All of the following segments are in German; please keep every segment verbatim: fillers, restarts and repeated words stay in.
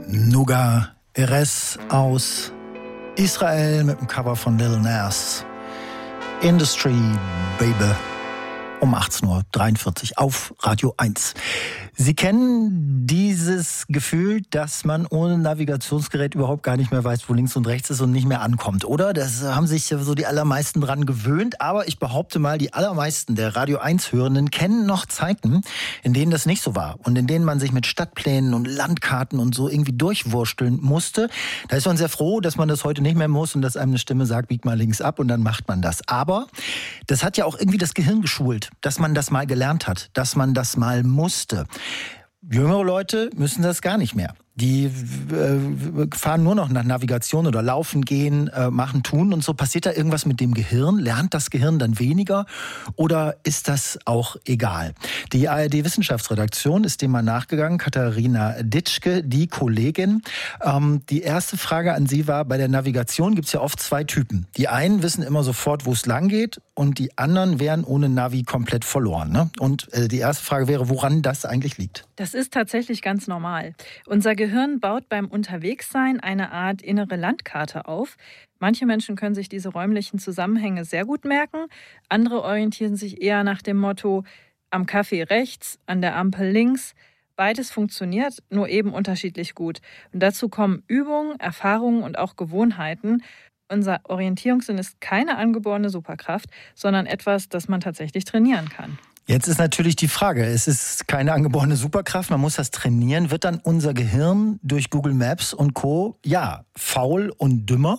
Noga Erez aus Israel mit dem Cover von Lil Nas. Industry Baby. Um achtzehn Uhr dreiundvierzig auf Radio eins. Sie kennen dieses Gefühl, dass man ohne Navigationsgerät überhaupt gar nicht mehr weiß, wo links und rechts ist und nicht mehr ankommt, oder? Das haben sich so die allermeisten dran gewöhnt. Aber ich behaupte mal, die allermeisten der Radio eins Hörenden kennen noch Zeiten, in denen das nicht so war. Und in denen man sich mit Stadtplänen und Landkarten und so irgendwie durchwursteln musste. Da ist man sehr froh, dass man das heute nicht mehr muss und dass einem eine Stimme sagt, bieg mal links ab und dann macht man das. Aber das hat ja auch irgendwie das Gehirn geschult, dass man das mal gelernt hat, dass man das mal musste. Jüngere Leute müssen das gar nicht mehr. Die äh, fahren nur noch nach Navigation oder laufen, gehen, äh, machen, tun und so. Passiert da irgendwas mit dem Gehirn? Lernt das Gehirn dann weniger oder ist das auch egal? Die A R D-Wissenschaftsredaktion ist dem mal nachgegangen. Katharina Ditschke, die Kollegin. Ähm, die erste Frage an Sie war, bei der Navigation gibt es ja oft zwei Typen. Die einen wissen immer sofort, wo es lang geht und die anderen wären ohne Navi komplett verloren. Ne? Und äh, die erste Frage wäre, woran das eigentlich liegt. Das ist tatsächlich ganz normal. Unser Gehirn baut beim Unterwegssein eine Art innere Landkarte auf. Manche Menschen können sich diese räumlichen Zusammenhänge sehr gut merken. Andere orientieren sich eher nach dem Motto, am Café rechts, an der Ampel links. Beides funktioniert, nur eben unterschiedlich gut. Und dazu kommen Übungen, Erfahrungen und auch Gewohnheiten. Unser Orientierungssinn ist keine angeborene Superkraft, sondern etwas, das man tatsächlich trainieren kann. Jetzt ist natürlich die Frage, es ist keine angeborene Superkraft, man muss das trainieren. Wird dann unser Gehirn durch Google Maps und Co. ja faul und dümmer?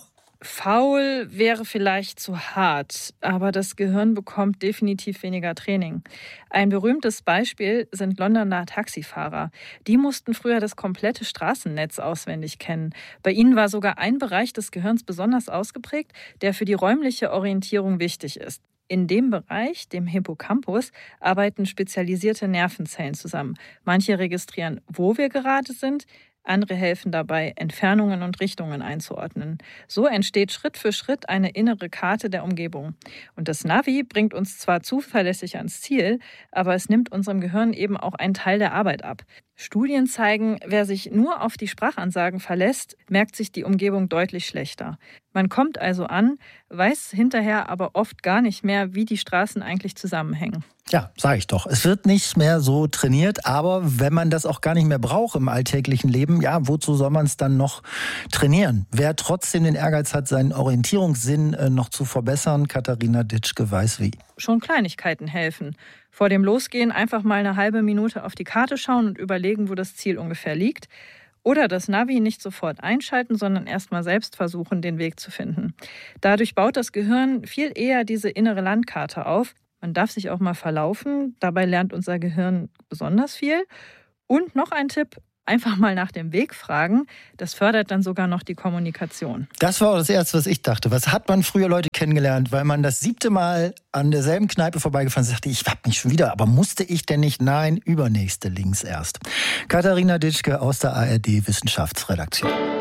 Faul wäre vielleicht zu hart, aber das Gehirn bekommt definitiv weniger Training. Ein berühmtes Beispiel sind Londoner Taxifahrer. Die mussten früher das komplette Straßennetz auswendig kennen. Bei ihnen war sogar ein Bereich des Gehirns besonders ausgeprägt, der für die räumliche Orientierung wichtig ist. In dem Bereich, dem Hippocampus, arbeiten spezialisierte Nervenzellen zusammen. Manche registrieren, wo wir gerade sind, andere helfen dabei, Entfernungen und Richtungen einzuordnen. So entsteht Schritt für Schritt eine innere Karte der Umgebung. Und das Navi bringt uns zwar zuverlässig ans Ziel, aber es nimmt unserem Gehirn eben auch einen Teil der Arbeit ab. Studien zeigen, wer sich nur auf die Sprachansagen verlässt, merkt sich die Umgebung deutlich schlechter. Man kommt also an, weiß hinterher aber oft gar nicht mehr, wie die Straßen eigentlich zusammenhängen. Ja, sage ich doch. Es wird nicht mehr so trainiert, aber wenn man das auch gar nicht mehr braucht im alltäglichen Leben, ja, wozu soll man es dann noch trainieren? Wer trotzdem den Ehrgeiz hat, seinen Orientierungssinn äh, noch zu verbessern, Katharina Ditschke weiß wie. Schon Kleinigkeiten helfen. Vor dem Losgehen einfach mal eine halbe Minute auf die Karte schauen und überlegen, wo das Ziel ungefähr liegt. Oder das Navi nicht sofort einschalten, sondern erst mal selbst versuchen, den Weg zu finden. Dadurch baut das Gehirn viel eher diese innere Landkarte auf. Man darf sich auch mal verlaufen, dabei lernt unser Gehirn besonders viel. Und noch ein Tipp, einfach mal nach dem Weg fragen, das fördert dann sogar noch die Kommunikation. Das war auch das Erste, was ich dachte. Was hat man früher Leute kennengelernt, weil man das siebte Mal an derselben Kneipe vorbeigefahren ist, dachte ich, ich hab mich schon wieder, aber musste ich denn nicht? Nein, übernächste links erst. Katharina Ditschke aus der A R D Wissenschaftsredaktion.